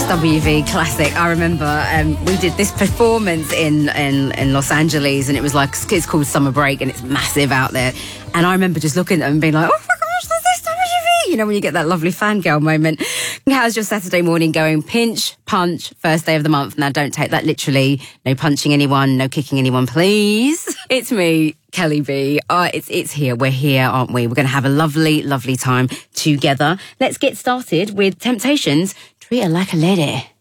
SWV classic. I remember we did this performance in Los Angeles, and it was like, it's called Summer Break, and it's massive out there. And I remember just looking at them and being like, oh my gosh, that's SWV. You know, when you get that lovely fangirl moment. How's your Saturday morning going? Pinch, punch, first day of the month. Now, don't take that literally. No punching anyone, no kicking anyone, please. It's me, Kelly B. It's here. We're here, aren't we? We're going to have a lovely, lovely time together. Let's get started with Temptations. Treat her like a lady.